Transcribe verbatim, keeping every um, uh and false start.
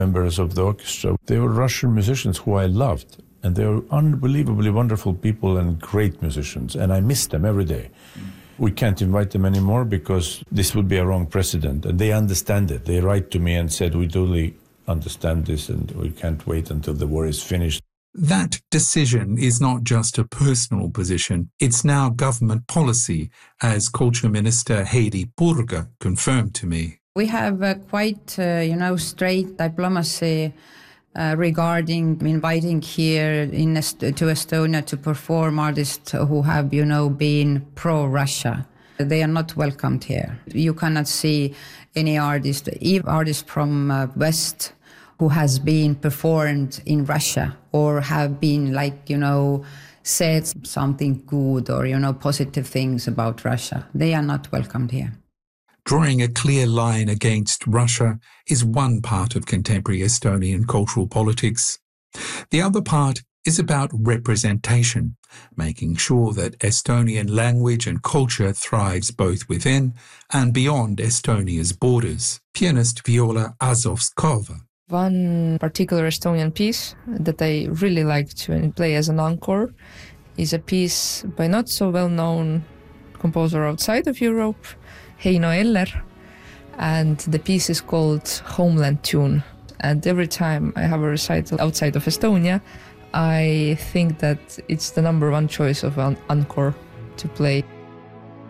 members of the orchestra. They were Russian musicians who I loved, and they were unbelievably wonderful people and great musicians, and I miss them every day. We can't invite them anymore because this would be a wrong precedent, and they understand it. They write to me and said, we totally understand this and we can't wait until the war is finished. That decision is not just a personal position, it's now government policy, as Culture Minister Heidi Purga confirmed to me. We have uh, quite, uh, you know, straight diplomacy uh, regarding inviting here in Est- to Estonia to perform artists who have, you know, been pro-Russia. They are not welcomed here. You cannot see any artist, even artist from uh, West, who has been performed in Russia or have been, like, you know, said something good or, you know, positive things about Russia. They are not welcomed here. Drawing a clear line against Russia is one part of contemporary Estonian cultural politics. The other part is about representation, making sure that Estonian language and culture thrives both within and beyond Estonia's borders. Pianist Viola Azovskova. One particular Estonian piece that I really like to play as an encore is a piece by not so well-known composer outside of Europe, Heino Eller, and the piece is called Homeland Tune. And every time I have a recital outside of Estonia, I think that it's the number one choice of an encore to play.